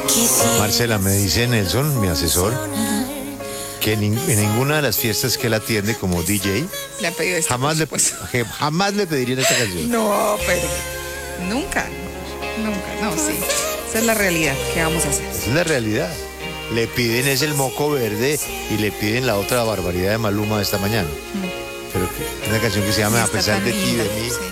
Marcela, me dice Nelson, mi asesor, que en ninguna de las fiestas que él atiende como DJ, Le han pedido esto. jamás le pedirían esta canción. No, pero nunca, no, sí. Esa es la realidad. ¿Qué vamos a hacer? Esa es la realidad. Le piden es el moco verde y le piden la otra barbaridad de Maluma de esta mañana. Pero una canción que se llama Y A está pesar tan de ti, linda, de mí. sí.